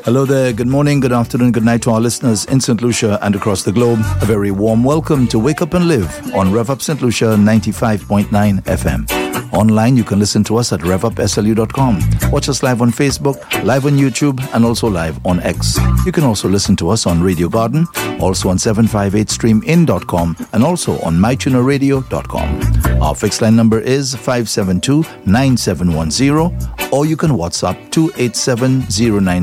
Hello there, good morning, good afternoon, good night to our listeners in St. Lucia and across the globe. A very warm welcome to Wake Up and Live on Rev Up St. Lucia 95.9 FM. Online, you can listen to us at revupslu.com. Watch us live on Facebook, live on YouTube, and also live on X. You can also listen to us on Radio Garden, also on 758streamin.com, and also on mytunerradio.com. Our fixed line number is 572-9710, or you can WhatsApp 287-09.